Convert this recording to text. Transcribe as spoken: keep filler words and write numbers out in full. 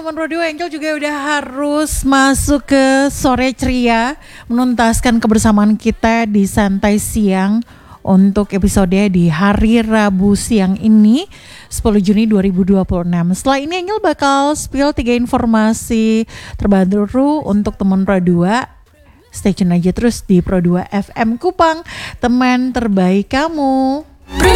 teman Radio Angel juga udah harus masuk ke sore ceria, menuntaskan kebersamaan kita di Santai Siang untuk episode di hari Rabu siang ini sepuluh Juni dua ribu dua puluh enam. Setelah ini Angel bakal spill tiga informasi terbaru untuk teman Pro dua. Stay tune aja terus di Pro dua F M Kupang, teman terbaik kamu.